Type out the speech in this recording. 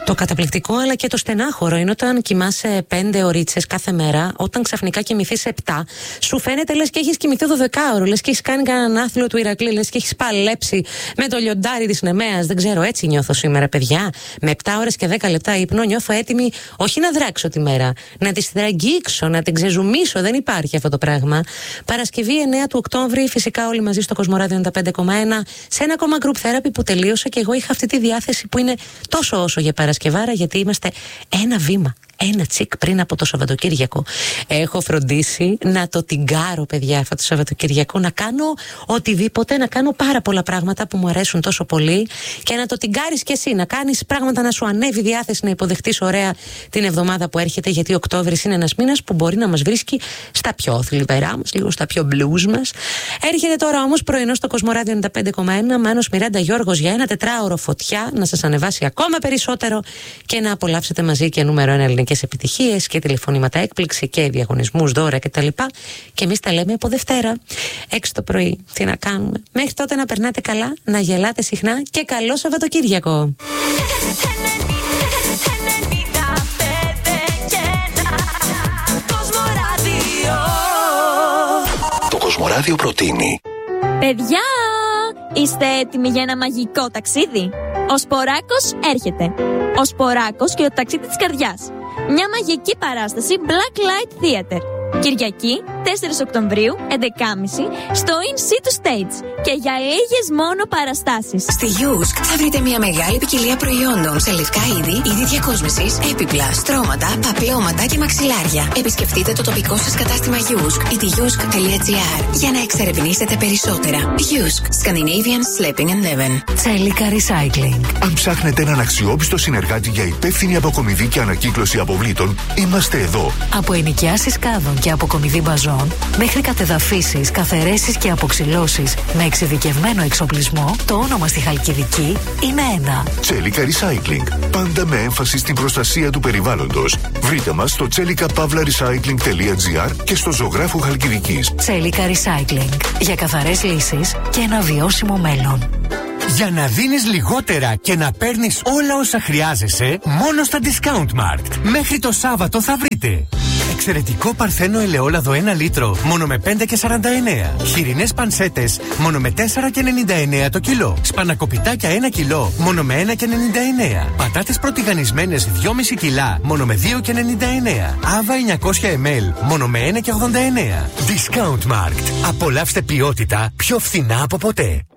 Το καταπληκτικό αλλά και το στενάχωρο είναι όταν κοιμάσαι 5 ωρίτσε κάθε μέρα, όταν ξαφνικά κοιμηθείς 7, σου φαίνεται λες και έχεις κοιμηθεί 12ωρο, λες και έχεις κάνει κανέναν άθλιο του Ηρακλή, λες και έχεις παλέψει με το λιοντάρι της Νεμαίας. Δεν ξέρω, έτσι νιώθω σήμερα, παιδιά. Με 7 ώρες και 10 λεπτά ύπνο νιώθω έτοιμη όχι να δράξω τη μέρα, να τη στραγγίξω, να την ξεζουμίσω. Δεν υπάρχει αυτό το πράγμα. Παρασκευή 9 του Οκτώβρη, φυσικά όλοι μαζί στο Κοσμοράδιο 95,1, σε ένα ακόμα group therapy που τελείωσε και εγώ είχα αυτή τη διάθεση που είναι τόσο όσο για Παρασκευάρα, γιατί είμαστε ένα βήμα, ένα τσικ πριν από το Σαββατοκύριακο. Έχω φροντίσει να το τυγκάρω, παιδιά, αυτό το Σαββατοκύριακο, να κάνω οτιδήποτε, να κάνω πάρα πολλά πράγματα που μου αρέσουν τόσο πολύ και να το τυγκάρεις κι εσύ, να κάνεις πράγματα, να σου ανέβει διάθεση, να υποδεχτείς ωραία την εβδομάδα που έρχεται, γιατί Οκτώβρης είναι ένας μήνας που μπορεί να μας βρίσκει στα πιο θλιβερά μας, λίγο στα πιο blues μας. Έρχεται τώρα όμως πρωινό στο Κοσμοράδιο 95,1, Μάνος Μιράντα Γιώργος για ένα τετράωρο φωτιά, να σας ανεβάσει ακόμα περισσότερο και να απολαύσετε μαζί και νούμερο 1 ελληνικές επιτυχίες και τηλεφωνήματα έκπληξη και διαγωνισμούς, δώρα κτλ. Και εμείς τα λέμε από Δευτέρα 6 το πρωί. Τι να κάνουμε. Μέχρι τότε να περνάτε καλά, να γελάτε συχνά και καλό Σαββατοκύριακο. Το Κοσμοράδιο προτείνει. Παιδιά, είστε έτοιμοι για ένα μαγικό ταξίδι? Ο Σποράκος έρχεται. Ο Σποράκος και το ταξίδι της καρδιάς. Μια μαγική παράσταση Black Light Theater. Κυριακή, 4 Οκτωβρίου, 11.30 στο In Situ Stage. Και για λίγες μόνο παραστάσεις. Στη Yusk θα βρείτε μια μεγάλη ποικιλία προϊόντων σε λευκά είδη διακόσμησης, έπιπλα, στρώματα, παπλώματα και μαξιλάρια. Επισκεφτείτε το τοπικό σας κατάστημα Yusk ή τη yusk.gr για να εξερευνήσετε περισσότερα. Yusk, Scandinavian Sleeping and Living. Τσέλικα Recycling. Αν ψάχνετε έναν αξιόπιστο συνεργάτη για υπεύθυνη αποκομιδή και ανακύκλωση αποβλήτων, είμαστε εδώ. Από ενοικιάσεις κάδων και αποκομιδή μπαζών, μέχρι κατεδαφίσεις, καθαιρέσεις και αποξυλώσεις με εξειδικευμένο εξοπλισμό, το όνομα στη Χαλκιδική είναι ένα. Τσέλικα Recycling. Πάντα με έμφαση στην προστασία του περιβάλλοντος. Βρείτε μας στο chelikaPavlarecycling.gr και στο Ζωγράφου Χαλκιδικής. Τσέλικα Recycling. Για καθαρές λύσεις και ένα βιώσιμο μέλλον. Για να δίνεις λιγότερα και να παίρνεις όλα όσα χρειάζεσαι, μόνο στα Discount Markt. Μέχρι το Σάββατο θα βρείτε εξαιρετικό παρθένο ελαιόλαδο 1 λίτρο, μόνο με 5,49. Χοιρινές πανσέτες, μόνο με 4,99 το κιλό. Σπανακοπιτάκια 1 κιλό, μόνο με 1,99. Πατάτες πρωτιγανισμένες 2,5 κιλά, μόνο με 2,99. Άβα 900 ml, μόνο με 1,89. Discount Markt. Απολαύστε ποιότητα πιο φθηνά από ποτέ.